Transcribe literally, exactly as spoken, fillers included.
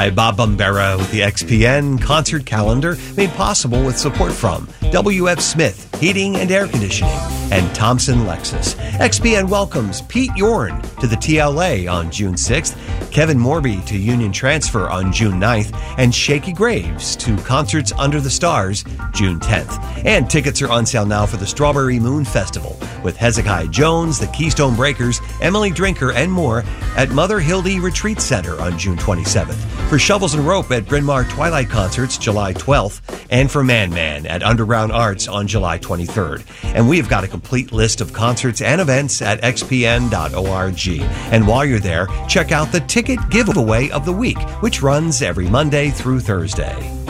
Hi, Bob Bombera with the X P N concert calendar, made possible with support from W F Smith Heating and Air Conditioning and Thompson Lexus. X P N welcomes Pete Yorn to the T L A on June sixth, Kevin Morby to Union Transfer on June ninth, and Shaky Graves to Concerts Under the Stars June tenth. And tickets are on sale now for the Strawberry Moon Festival with Hezekiah Jones, the Keystone Breakers, Emily Drinker, and more at Mother Hildy Retreat Center on June twenty-seventh. For Shovels and Rope at Bryn Mawr Twilight Concerts July twelfth, and for Man Man at Underground Arts on July twenty-third. And we have got a complete list of concerts and events at x p n dot org. And while you're there, check out the ticket giveaway of the week, which runs every Monday through Thursday.